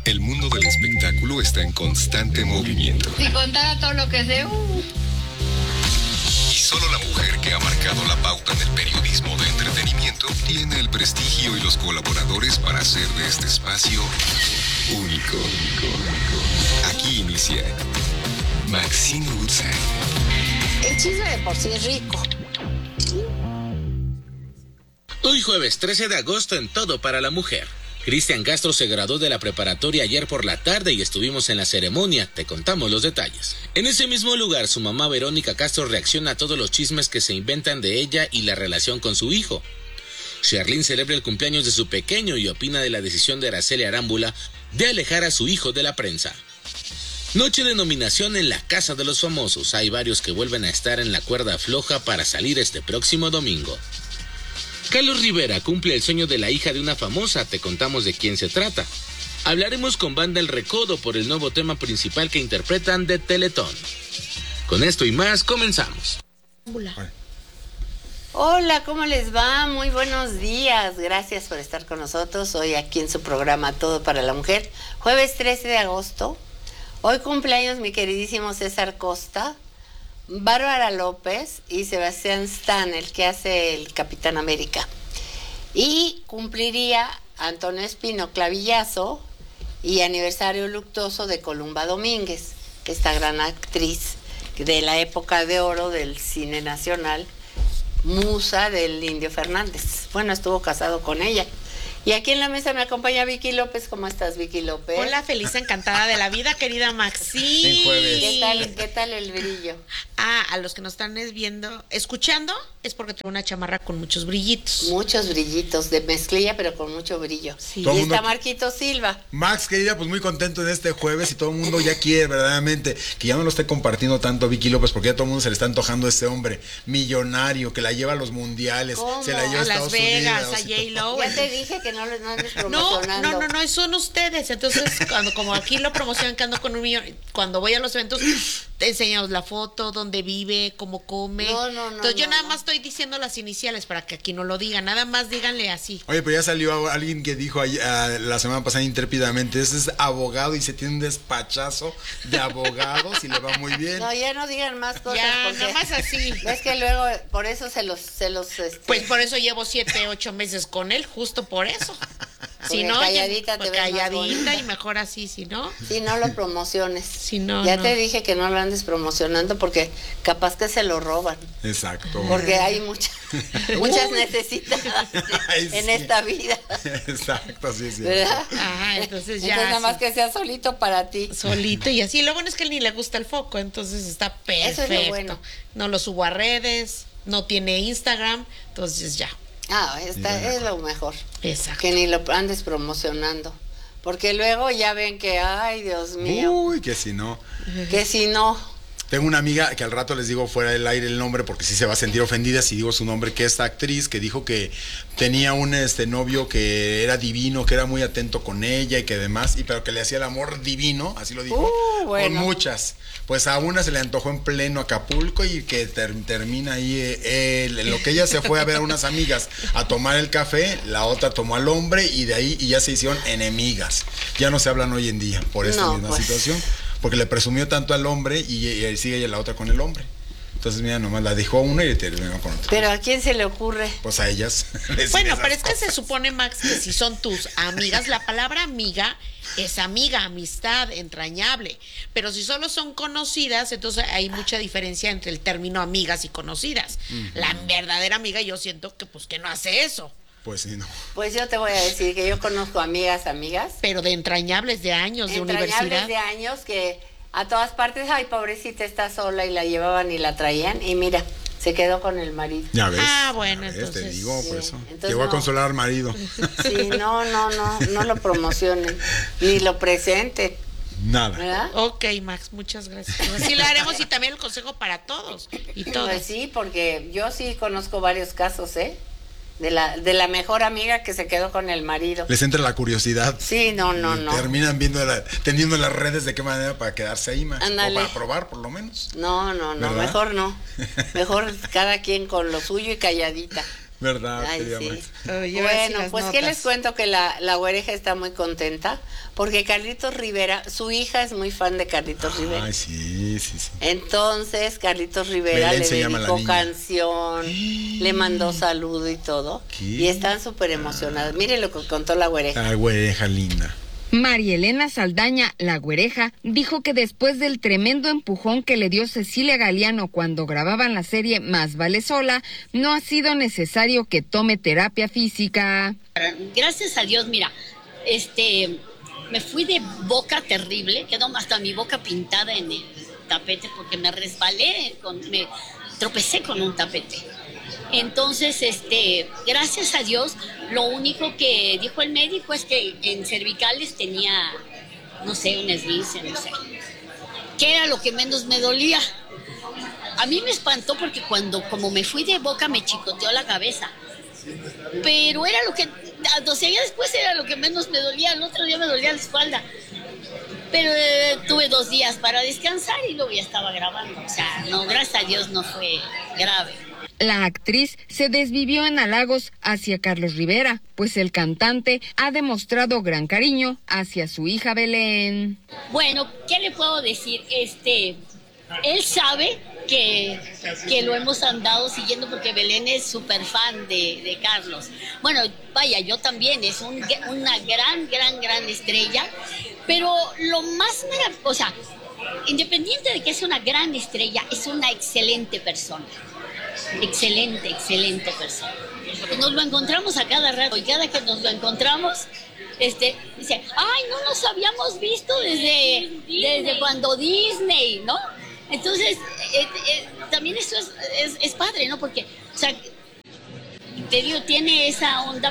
El mundo del espectáculo está en constante movimiento. Si contara todo lo que sé. Y solo la mujer que ha marcado la pauta en el periodismo de entretenimiento tiene el prestigio y los colaboradores para hacer de este espacio único. Aquí inicia Maxine Woodside. El chisme de por sí es rico. Hoy jueves 13 de agosto en Todo para la Mujer. Cristian Castro se graduó de la preparatoria ayer por la tarde y estuvimos en la ceremonia, te contamos los detalles. En ese mismo lugar, su mamá Verónica Castro reacciona a todos los chismes que se inventan de ella y la relación con su hijo. Sherlyn celebra el cumpleaños de su pequeño y opina de la decisión de Araceli Arámbula de alejar a su hijo de la prensa. Noche de nominación en la Casa de los Famosos. Hay varios que vuelven a estar en la cuerda floja para salir este próximo domingo. Carlos Rivera cumple el sueño de la hija de una famosa, te contamos de quién se trata. Hablaremos con Banda El Recodo por el nuevo tema principal que interpretan de Teletón. Con esto y más, comenzamos. Hola, ¿cómo les va? Muy buenos días. Gracias por estar con nosotros hoy aquí en su programa Todo para la Mujer. Jueves 13 de agosto. Hoy cumpleaños mi queridísimo César Costa, Bárbara López y Sebastián Stan, el que hace el Capitán América. Y cumpliría Antonio Espino Clavillazo y aniversario luctuoso de Columba Domínguez, esta gran actriz de la época de oro del cine nacional, musa del Indio Fernández. Bueno, estuvo casado con ella. Y aquí en la mesa me acompaña Vicky López. ¿Cómo estás, Vicky López? Hola, feliz, encantada de la vida, querida Maxi. ¿Qué tal el brillo? A los que nos están escuchando, es porque tengo una chamarra con muchos brillitos. Muchos brillitos, de mezclilla, pero con mucho brillo. Sí. Y está Marquito Silva. Max, querida, pues muy contento en este jueves y todo el mundo ya quiere verdaderamente que ya no lo esté compartiendo tanto Vicky López, porque ya todo el mundo se le está antojando a este hombre millonario que la lleva a los mundiales. ¿Cómo? Se la lleva a Las Estados Vegas, Unidos. a J-Lo. Ya te dije que no andes promocionando. No, son ustedes. Entonces, como aquí lo promocionan que ando con un millón, cuando voy a los eventos, te enseñamos la foto, dónde vive, cómo come. Entonces yo nada más estoy diciendo las iniciales para que aquí no lo digan, nada más díganle así. Oye, pero ya salió alguien que dijo la semana pasada intrépidamente, ese es abogado y se tiene un despachazo de abogados y le va muy bien. No, ya no digan más cosas. Ya, porque nada más así. Es que luego, por eso se los Pues por eso llevo 7, 8 meses con él, justo por eso. Si no, calladita te ves más calladita bonita. y mejor así, si no. Si no lo promociones. Si no, ya no. te dije que no lo andes promocionando porque capaz que se lo roban. Exacto. Porque hay muchas necesidades en sí. Esta vida. Exacto, sí, sí. ¿Verdad? Ajá, entonces ya. Entonces nada más sí. que sea solito para ti. Solito y así. Lo bueno es que él ni le gusta el foco, entonces está perfecto. Eso es lo bueno. No lo subo a redes, no tiene Instagram, entonces ya. Es lo mejor. Exacto. Que ni lo andes promocionando. Porque luego ya ven que, ay, Dios mío. Uy, que si no. Que si no. Tengo una amiga que al rato les digo fuera del aire el nombre porque sí se va a sentir ofendida si digo su nombre, que es actriz, que dijo que tenía un novio que era divino, que era muy atento con ella y que demás, pero que le hacía el amor divino, así lo dijo, bueno. con muchas. Pues a una se le antojó en pleno Acapulco y que termina ahí, en lo que ella se fue a ver a unas amigas a tomar el café, la otra tomó al hombre y de ahí y ya se hicieron enemigas. Ya no se hablan hoy en día por esta misma situación. Porque le presumió tanto al hombre y sigue ella la otra con el hombre. Entonces, mira, nomás la dejó una y terminó con otra. ¿Pero a quién se le ocurre? Pues a ellas. Bueno, pero es que se supone, Max, que si son tus amigas, la palabra amiga es amiga, amistad, entrañable. Pero si solo son conocidas, entonces hay mucha diferencia entre el término amigas y conocidas. Uh-huh. La verdadera amiga yo siento que no hace eso. Pues sí, no. Pues yo te voy a decir que yo conozco amigas. Pero de entrañables de años, de universidad. Entrañables de años que a todas partes, ay, pobrecita, está sola y la llevaban y la traían. Y mira, se quedó con el marido. Ya ves. Bueno, ya ves, entonces. te digo, por eso. Entonces, llegó a consolar al marido. Sí, no lo promocionen, ni lo presenten. Nada. ¿Verdad? Ok, Max, muchas gracias. Así lo haremos y también el consejo para todos y todas. Pues sí, porque yo sí conozco varios casos, de la mejor amiga que se quedó con el marido. Les entra la curiosidad. Sí, no. Terminan teniendo las redes de qué manera para quedarse ahí más. Ándale. O para probar, por lo menos. No, ¿verdad? mejor no. Mejor cada quien con lo suyo y calladita. ¿Verdad? Ay, querida sí. Max? Oye, ahora sí Bueno, las pues qué notas. les cuento que la güereja está muy contenta porque Carlitos Rivera, su hija es muy fan de Carlitos Rivera. Ay, sí. Entonces Carlitos Rivera Belén le se llama la dedicó niña. canción, le mandó saludo y todo. ¿Qué? Y están súper emocionados. Miren lo que contó la güereja. La güereja linda. María Elena Saldaña, la güereja, dijo que después del tremendo empujón que le dio Cecilia Galeano cuando grababan la serie Más vale sola, no ha sido necesario que tome terapia física. Gracias a Dios, mira, me fui de boca terrible, quedó hasta mi boca pintada en el tapete porque me resbalé, me tropecé con un tapete. Entonces, gracias a Dios, lo único que dijo el médico es que en cervicales tenía, no sé, un esguince, no sé. ¿Qué era lo que menos me dolía? A mí me espantó porque como me fui de boca, me chicoteó la cabeza. Pero era lo que, 12 años después era lo que menos me dolía, el otro día me dolía la espalda. Pero tuve 2 días para descansar y luego ya estaba grabando. O sea, no, gracias a Dios no fue grave. La actriz se desvivió en halagos hacia Carlos Rivera, pues el cantante ha demostrado gran cariño hacia su hija Belén. Bueno, ¿qué le puedo decir? Él sabe que lo hemos andado siguiendo porque Belén es súper fan de Carlos. Bueno, vaya, yo también, es una gran estrella, pero lo más maravilloso, o sea, independiente de que es una gran estrella, es una excelente persona. Excelente persona. Nos lo encontramos a cada rato y cada que nos lo encontramos, dice, ay, no nos habíamos visto desde cuando Disney, ¿no? Entonces, también eso es padre, ¿no? Porque, o sea, te digo, tiene esa onda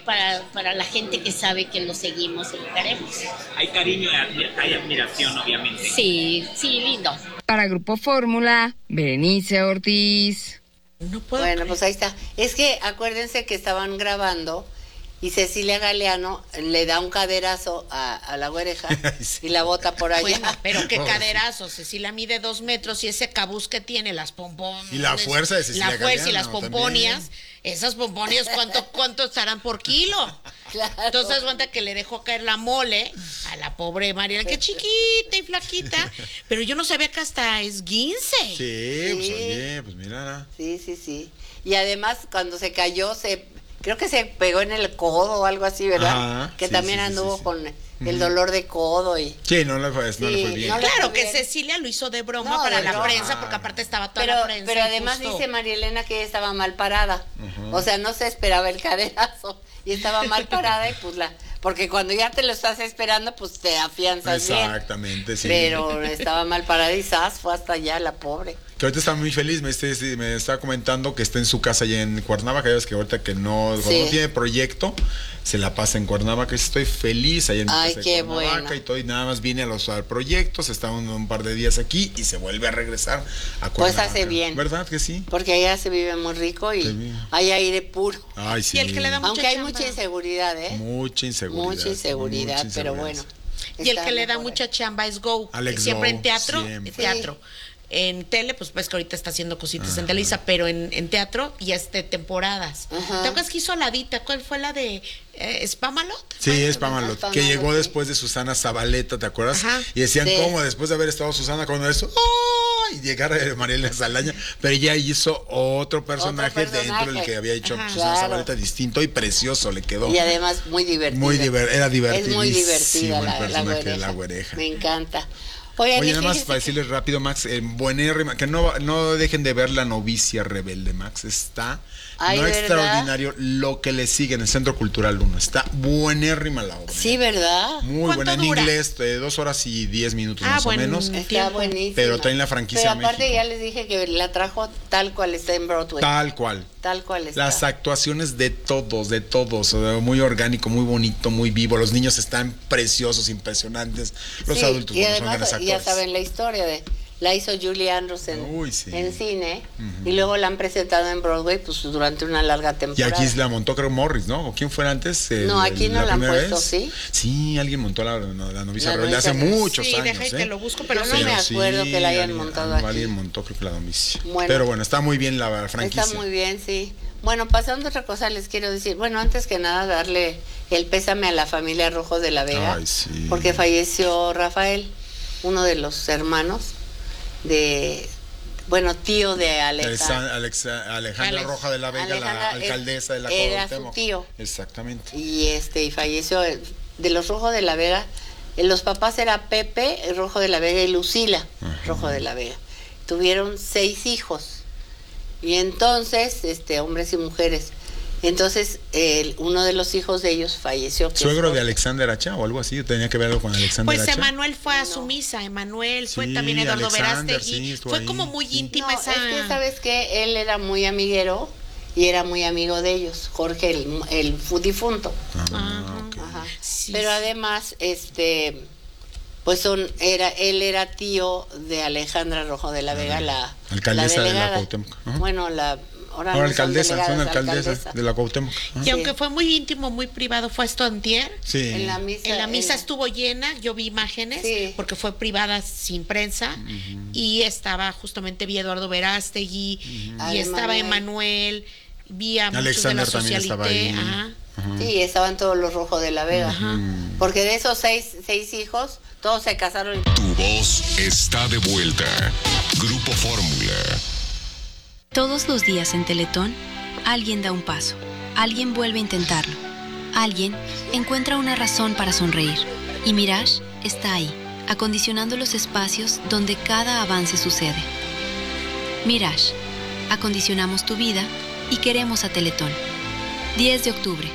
para la gente que sabe que lo seguimos y lo queremos. Hay cariño, hay admiración, obviamente. Sí, lindo. Para Grupo Fórmula, Berenice Ortiz. No puedo Bueno, creer. pues ahí está. Es que acuérdense que estaban grabando y Cecilia Galeano le da un caderazo a la güereja Sí. y la bota por allá. Bueno, pero qué No, caderazo, Cecilia mide 2 metros y ese cabuz que tiene, las pompones. Y la fuerza de Cecilia La fuerza y las Galeano pomponias. también. Esas pomponias, ¿cuánto estarán por kilo? Claro. Entonces, cuenta que le dejó caer la mole a la pobre Mariela, que chiquita y flaquita, pero yo no sabía que hasta esguince. Sí, pues Sí. oye, pues mira. Sí. Y además cuando se cayó, creo que se pegó en el codo o algo así, ¿verdad? Ajá, Que sí, también sí, anduvo sí. con el dolor de codo y... Sí, no le fue bien. no le Claro fue que bien. Cecilia lo hizo de broma No, para de la broma. prensa, porque aparte estaba toda la prensa. Pero y además justo- dice María Elena que ella estaba mal parada. O sea, no se esperaba el caderazo y estaba mal parada y pues porque cuando ya te lo estás esperando, pues te afianzas bien. Exactamente, sí. Pero estaba mal parada y ¡zas! Fue hasta allá la pobre. Que ahorita está muy feliz, me estaba comentando que está en su casa allá en Cuernavaca, ya ves que ahorita que cuando Sí. no tiene proyecto, se la pasa en Cuernavaca, estoy feliz allá en mi Ay, casa qué de Cuernavaca bueno. y todo, y nada más viene al proyecto, se está un par de días aquí y se vuelve a regresar a Cuernavaca. Pues hace bien. ¿Verdad que sí? Porque allá se vive muy rico y Qué bien. hay aire puro. Ay, sí. Y el que le da Aunque hay chamba. mucha inseguridad, ¿eh? Mucha inseguridad. Mucha inseguridad, mucha pero inseguridad. bueno. Y el está que le da mejor. mucha chamba es Go. Alex Siempre Go, en teatro. siempre. Teatro. En tele, pues ves que ahorita está haciendo cositas en Televisa, pero en teatro y temporadas. Ajá. ¿Te acuerdas que hizo Ladita? ¿Cuál fue la de Spamalot? Sí, es Pamalot, que Spamalot, llegó sí. después de Susana Zabaleta, ¿te acuerdas? Ajá. Y decían, Sí. ¿cómo? Después de haber estado Susana con eso, ¡ay! Y llegar Mariela Saldaña, pero ella hizo otro personaje dentro del que había hecho Ajá. Susana Claro. Zabaleta, distinto y precioso le quedó. Y además muy divertida. Era divertidísimo. Es muy divertida el la personaje de güereja. la güereja. Me encanta. Oigan, Oye, y nada más fíjense para que- decirles rápido, Max, buenérrima, que no dejen de ver La novicia rebelde, Max. Está Ay, no ¿verdad? extraordinario lo que le sigue en el Centro Cultural 1. Está buenérrima la obra. Sí, ¿verdad? Muy ¿Cuánto buena en dura? inglés, 2 horas y 10 minutos más bueno. o menos. Está Tiempo. buenísima. Pero traen la franquicia Pero a aparte México. ya les dije que la trajo tal cual está en Broadway. Tal cual. Tal cual está. Las actuaciones de todos, o sea, muy orgánico, muy bonito, muy vivo. Los niños están preciosos, impresionantes. Los Sí, adultos, y bueno, son además grandes ya actores. saben la historia la hizo Julie Andrews Uy, sí. en cine y luego la han presentado en Broadway pues durante una larga Y temporada. aquí la montó, creo, Morris, ¿no? ¿O quién fue antes? No, aquí no la han primera puesto, vez. ¿sí? Sí, alguien montó la novicia La rebelde hace novicia rebelde. muchos Sí, años. deja que lo busco, pero Yo no sí. me acuerdo que la hayan montado aquí. Alguien montó, creo que la novicia. Bueno. Pero bueno, está muy bien la franquicia. Está muy bien, sí. Bueno, pasando a otra cosa, les quiero decir, bueno, antes que nada darle el pésame a la familia Rojo de la Vega, Ay, sí. porque falleció Rafael, uno de los hermanos de, bueno, tío de Alejandra Roja de la Vega, la alcaldesa de la era Cuauhtémoc. su tío. Exactamente. Y falleció de los Rojo de la Vega. Los papás era Pepe Rojo de la Vega y Lucila Rojo de la Vega. Tuvieron 6 hijos. Y entonces, hombres y mujeres. Entonces, uno de los hijos de ellos falleció. ¿Suegro de Alexander Hacha o algo así? ¿Tenía que ver algo con Alexander Hacha? Pues Emanuel fue a su misa, Emanuel, fue también Eduardo Verástegui. Fue ahí. Como muy íntima esa... Es que, ¿sabes qué? Él era muy amiguero y era muy amigo de ellos, Jorge, el difunto. Okay. Ajá. Sí, pero además, pues él era tío de Alejandra Rojo de la Vega, la alcaldesa la de la Cuauhtémoc. Bueno, ahora no alcaldesa, son alcaldesa de la Cuauhtémoc. Y aunque fue muy íntimo, muy privado, fue esto antier. Sí. En la misa estuvo llena, yo vi imágenes, porque fue privada sin prensa, y estaba justamente, vi a Eduardo Verástegui, y estaba Emanuel, vi a muchos de la Socialité. Sí, estaban todos los Rojos de la Vega. Porque de esos seis hijos, todos se casaron. Tu voz está de vuelta. Grupo Fórmula. Todos los días en Teletón, alguien da un paso, alguien vuelve a intentarlo, alguien encuentra una razón para sonreír. Y Mirage está ahí, acondicionando los espacios donde cada avance sucede. Mirage, acondicionamos tu vida y queremos a Teletón. 10 de octubre.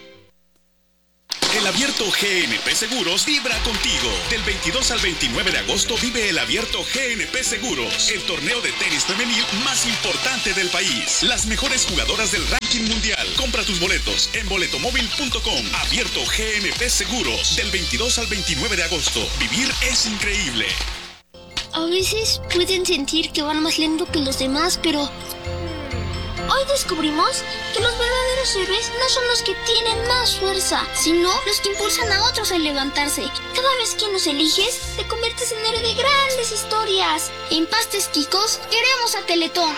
El Abierto GNP Seguros vibra contigo. Del 22 al 29 de agosto vive el Abierto GNP Seguros, el torneo de tenis femenil más importante del país. Las mejores jugadoras del ranking mundial. Compra tus boletos en boletomóvil.com. Abierto GNP Seguros, del 22 al 29 de agosto. Vivir es increíble. A veces pueden sentir que van más lento que los demás, pero... hoy descubrimos que los verdaderos héroes no son los que tienen más fuerza, sino los que impulsan a otros a levantarse. Cada vez que nos eliges, te conviertes en héroe de grandes historias. En Pastes Kikos, queremos a Teletón.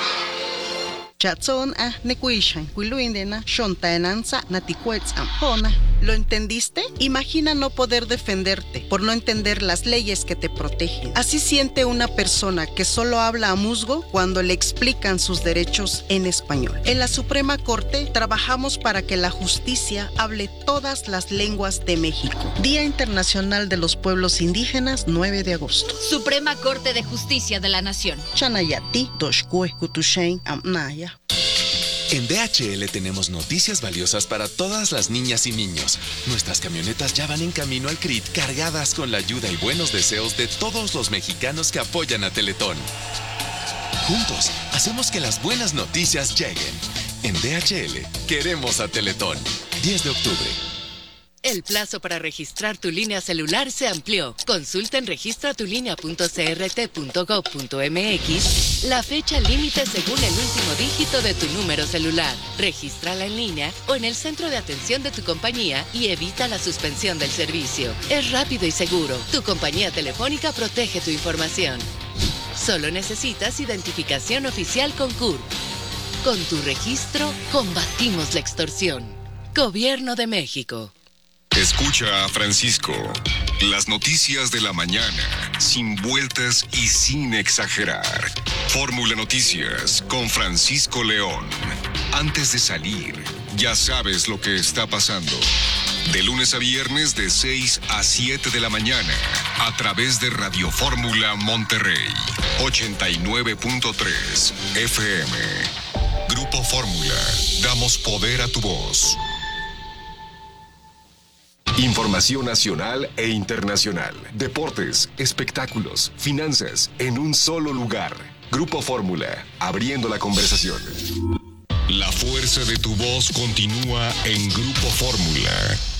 ¿Lo entendiste? Imagina no poder defenderte por no entender las leyes que te protegen. Así siente una persona que solo habla a musgo cuando le explican sus derechos en español. En la Suprema Corte trabajamos para que la justicia hable todas las lenguas de México. Día Internacional de los Pueblos Indígenas, 9 de agosto. Suprema Corte de Justicia de la Nación. Chanayati, Doshkue, Kutushen, Amnaya. En DHL tenemos noticias valiosas para todas las niñas y niños. Nuestras camionetas ya van en camino al CRIT cargadas con la ayuda y buenos deseos de todos los mexicanos que apoyan a Teletón. Juntos, hacemos que las buenas noticias lleguen. En DHL, queremos a Teletón. 10 de octubre. El plazo para registrar tu línea celular se amplió. Consulta en registratulinea.crt.gov.mx la fecha límite según el último dígito de tu número celular. Regístrala en línea o en el centro de atención de tu compañía y evita la suspensión del servicio. Es rápido y seguro. Tu compañía telefónica protege tu información. Solo necesitas identificación oficial con CURP. Con tu registro, combatimos la extorsión. Gobierno de México. Escucha a Francisco. Las noticias de la mañana, sin vueltas y sin exagerar. Fórmula Noticias con Francisco León. Antes de salir, ya sabes lo que está pasando. De lunes a viernes de 6 a 7 de la mañana, a través de Radio Fórmula Monterrey, 89.3 FM. Grupo Fórmula, damos poder a tu voz. Información nacional e internacional. Deportes, espectáculos, finanzas, en un solo lugar. Grupo Fórmula, abriendo la conversación. La fuerza de tu voz continúa en Grupo Fórmula.